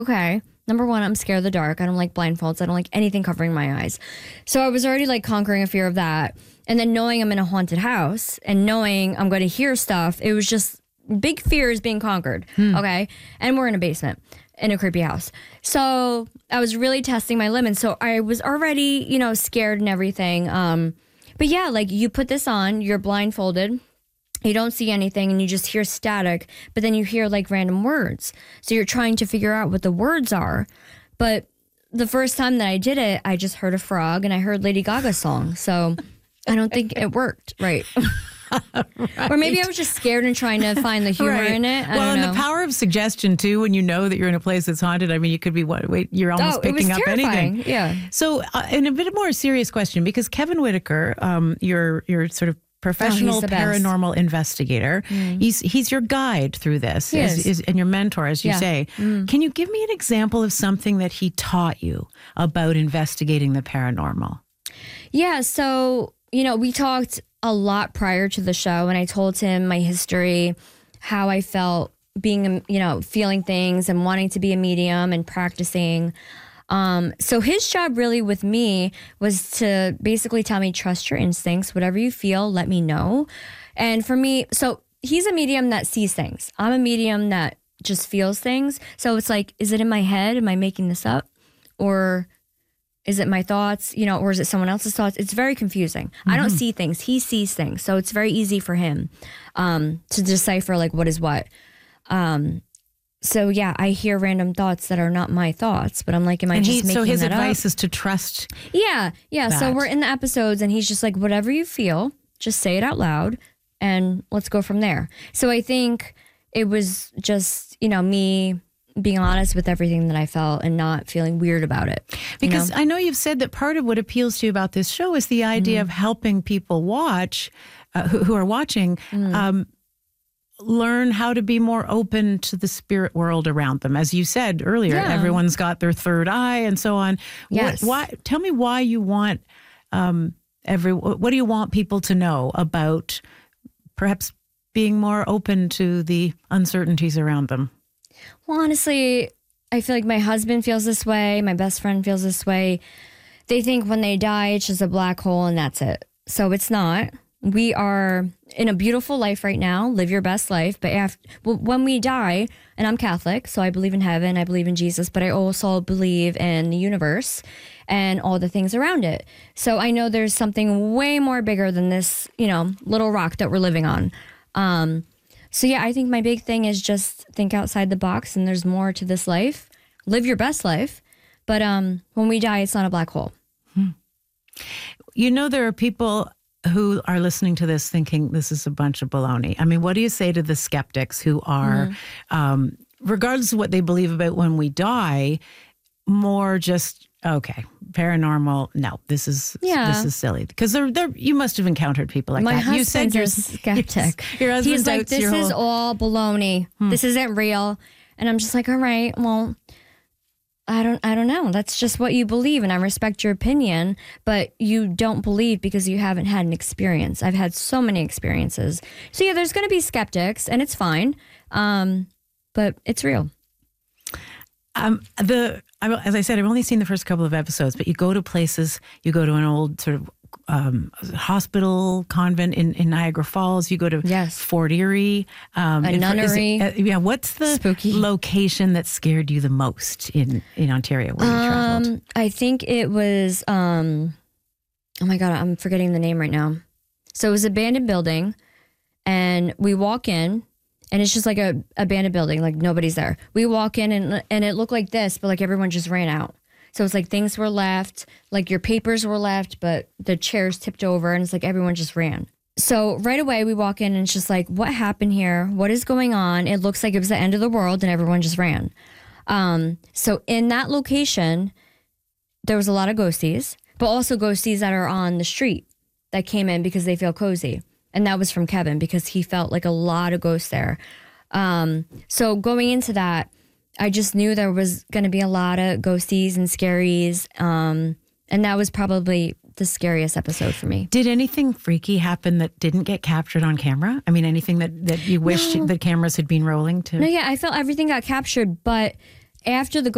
okay, number one, I'm scared of the dark. I don't like blindfolds. I don't like anything covering my eyes. So I was already like conquering a fear of that. And then knowing I'm in a haunted house and knowing I'm going to hear stuff, it was just big fears being conquered. Okay. And we're in a basement in a creepy house. So I was really testing my limits. So I was already, scared and everything. But yeah, like you put this on, you're blindfolded. You don't see anything and you just hear static, but then you hear like random words. So you're trying to figure out what the words are. But the first time that I did it, I just heard a frog and I heard Lady Gaga's song. So I don't think it worked right. Right. Or maybe I was just scared and trying to find the humor in it. I don't know. The power of suggestion too, when you know that you're in a place that's haunted. I mean, you could be you're almost picking up anything. Yeah. So, in a bit more serious question, because Kevin Whitaker, your sort of professional paranormal investigator, he's your guide through this, and your mentor, as you say. Can you give me an example of something that he taught you about investigating the paranormal? Yeah. So, we talked a lot prior to the show, and I told him my history, how I felt being, feeling things and wanting to be a medium and practicing. So his job really with me was to basically tell me, trust your instincts, whatever you feel, let me know. And for me, so he's a medium that sees things. I'm a medium that just feels things. So it's like, is it in my head? Am I making this up? Or is it my thoughts, or is it someone else's thoughts? It's very confusing. I don't see things. He sees things. So it's very easy for him to decipher like what is what. So yeah, I hear random thoughts that are not my thoughts, but I'm like, am I just making that up? So his advice is to trust. Yeah. So we're in the episodes and he's just like, whatever you feel, just say it out loud and let's go from there. So I think it was just, me being honest with everything that I felt and not feeling weird about it. Because I know you've said that part of what appeals to you about this show is the idea of helping people watch, who are watching, learn how to be more open to the spirit world around them. As you said earlier, everyone's got their third eye and so on. Yes. Tell me why you want what do you want people to know about perhaps being more open to the uncertainties around them? Well, honestly, I feel like my husband feels this way. My best friend feels this way. They think when they die, it's just a black hole and that's it. So it's not. We are in a beautiful life right now. Live your best life. But when we die, and I'm Catholic, so I believe in heaven, I believe in Jesus, but I also believe in the universe and all the things around it. So I know there's something way more bigger than this, little rock that we're living on. So yeah, I think my big thing is just think outside the box and there's more to this life. Live your best life. But when we die, it's not a black hole. There are people who are listening to this thinking this is a bunch of baloney. I mean, what do you say to the skeptics who are, regardless of what they believe about when we die, more just, okay, paranormal, no, this is silly. Because you must have encountered people like that. You said you're a skeptic. Your husband He's like, this is all baloney. This isn't real. And I'm just like, all right, well, I don't know. That's just what you believe, and I respect your opinion, but you don't believe because you haven't had an experience. I've had so many experiences. So yeah, there's going to be skeptics, and it's fine, but it's real. As I said, I've only seen the first couple of episodes, but you go to places, you go to an old sort of hospital convent in Niagara Falls. You go to Fort Erie. A nunnery. What's the spooky location that scared you the most in Ontario where you traveled? I think it was, oh my God, I'm forgetting the name right now. So it was an abandoned building, and we walk in, and it's just like a abandoned building, like nobody's there. We walk in, and it looked like this, but like everyone just ran out. So it's like things were left, like your papers were left, but the chairs tipped over, and it's like everyone just ran. So right away we walk in, and it's just like, what happened here? What is going on? It looks like it was the end of the world, and everyone just ran. So in that location, there was a lot of ghosties, but also ghosties that are on the street that came in because they feel cozy. And that was from Kevin because he felt like a lot of ghosts there. So going into that, I just knew there was going to be a lot of ghosties and scaries. And that was probably the scariest episode for me. Did anything freaky happen that didn't get captured on camera? I mean, anything that you wished the cameras had been rolling to? No, yeah, I felt everything got captured. But after the